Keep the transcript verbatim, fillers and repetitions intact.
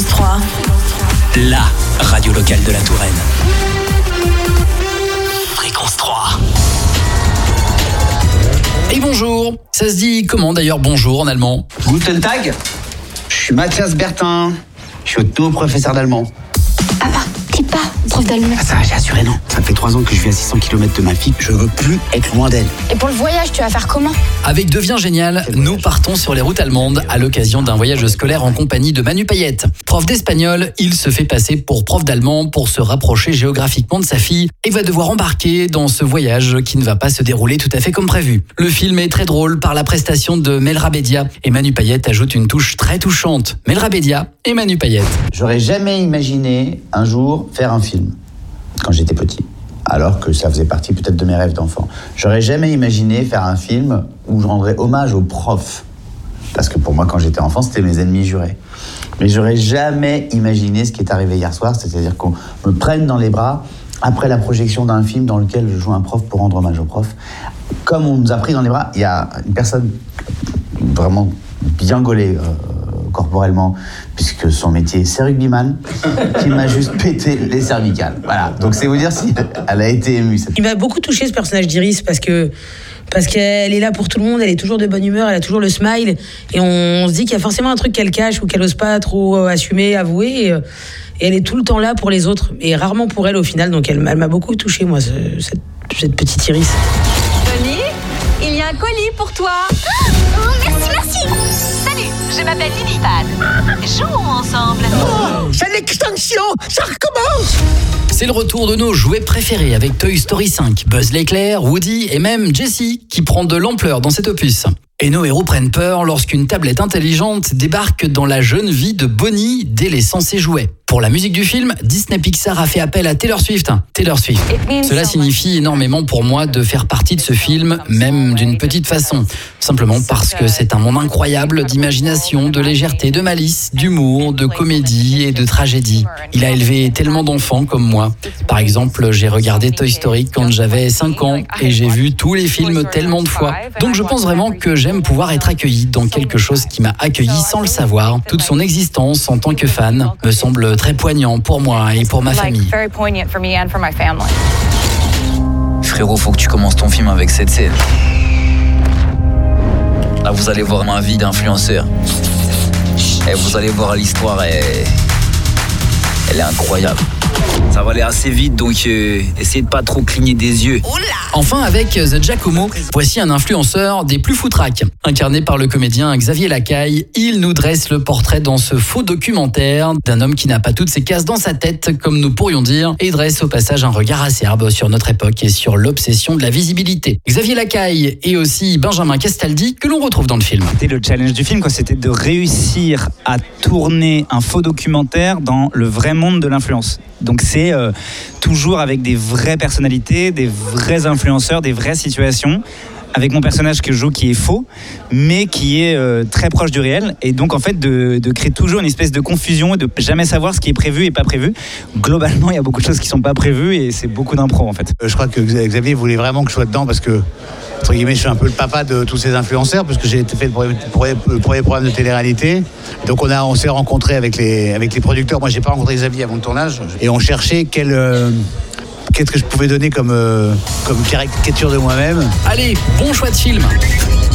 Fréquence trois. La radio locale de la Touraine. Fréquence trois. Et bonjour. Ça se dit comment d'ailleurs bonjour en allemand? Guten Tag. Je suis Mathias Bertin. Je suis auto professeur d'allemand. Ah bah, t'es pas prof d'allemand. Ah ça, j'ai assuré non. Ça fait trois ans que je vis à six cents kilomètres de ma fille. Je veux plus être loin d'elle. Et pour le voyage, tu vas faire comment? Avec Devient Génial, nous partons sur les routes allemandes à l'occasion d'un voyage scolaire en compagnie de Manu Payette. Prof d'espagnol, il se fait passer pour prof d'allemand pour se rapprocher géographiquement de sa fille et va devoir embarquer dans ce voyage qui ne va pas se dérouler tout à fait comme prévu. Le film est très drôle par la prestation de Melra Bédia et Manu Payette ajoute une touche très touchante. Melra Bédia et Manu Payette. J'aurais jamais imaginé un jour faire un film quand j'étais petit. Alors que ça faisait partie peut-être de mes rêves d'enfant. J'aurais jamais imaginé faire un film où je rendrais hommage aux profs. Parce que pour moi, quand j'étais enfant, c'était mes ennemis jurés. Mais j'aurais jamais imaginé ce qui est arrivé hier soir, c'est-à-dire qu'on me prenne dans les bras après la projection d'un film dans lequel je joue un prof pour rendre hommage aux profs. Comme on nous a pris dans les bras, il y a une personne vraiment bien gaulée euh, corporellement, puisque son métier c'est rugbyman, qui m'a juste pété les cervicales. Voilà, donc c'est vous dire si elle a été émue. Il m'a beaucoup touché ce personnage d'Iris parce que parce qu'elle est là pour tout le monde, elle est toujours de bonne humeur, elle a toujours le smile et on, on se dit qu'il y a forcément un truc qu'elle cache ou qu'elle ose pas trop assumer, avouer et, et elle est tout le temps là pour les autres et rarement pour elle au final, donc elle, elle m'a beaucoup touché moi ce, cette, cette petite Iris. Tony, il y a un colis pour toi. Oh, merci, merci. Salut, je m'appelle Lily Pad. Jouons ensemble. Oh, c'est l'extinction, ça recommence. C'est le retour de nos jouets préférés avec Toy Story cinq, Buzz l'éclair, Woody et même Jessie qui prend de l'ampleur dans cet opus. Et nos héros prennent peur lorsqu'une tablette intelligente débarque dans la jeune vie de Bonnie délaissant ses jouets. Pour la musique du film, Disney Pixar a fait appel à Taylor Swift. Taylor Swift. Cela signifie énormément pour moi de faire partie de ce film, même d'une petite façon. Simplement parce que c'est un monde incroyable d'imagination, de légèreté, de malice, d'humour, de comédie et de tragédie. Il a élevé tellement d'enfants comme moi. Par exemple, j'ai regardé Toy Story quand j'avais cinq ans et j'ai vu tous les films tellement de fois. Donc je pense vraiment que j'aime pouvoir être accueilli dans quelque chose qui m'a accueilli sans le savoir. Toute son existence en tant que fan me semble très poignant pour moi et pour ma famille. Frérot, faut que tu commences ton film avec cette scène. Là, vous allez voir ma vie d'influenceur. Et vous allez voir l'histoire, elle, elle est incroyable. Ça va aller assez vite, donc euh, essayez de pas trop cligner des yeux. Enfin, avec The Giacomo, voici un influenceur des plus foutraques. Incarné par le comédien Xavier Lacaille, il nous dresse le portrait dans ce faux documentaire d'un homme qui n'a pas toutes ses cases dans sa tête, comme nous pourrions dire, et dresse au passage un regard acerbe sur notre époque et sur l'obsession de la visibilité. Xavier Lacaille et aussi Benjamin Castaldi, que l'on retrouve dans le film. C'était le challenge du film, quoi. C'était de réussir à tourner un faux documentaire dans le vrai monde de l'influence. Donc c'est euh, toujours avec des vraies personnalités, des vrais influenceurs, des vraies situations, avec mon personnage que je joue qui est faux, mais qui est euh, très proche du réel, et donc en fait de, de créer toujours une espèce de confusion et de jamais savoir ce qui est prévu et pas prévu. Globalement, il y a beaucoup de choses qui sont pas prévues et c'est beaucoup d'impro en fait. Euh, je crois que Xavier voulait vraiment que je sois dedans parce que, entre guillemets, je suis un peu le papa de tous ces influenceurs parce que j'ai fait le premier, le premier programme de télé-réalité. Donc on, a, on s'est rencontrés avec les, avec les producteurs. Moi, j'ai pas rencontré Xavier avant le tournage et on cherchait quel... Euh, Qu'est-ce que je pouvais donner comme, euh, comme caricature de moi-même. Allez, bon choix de film.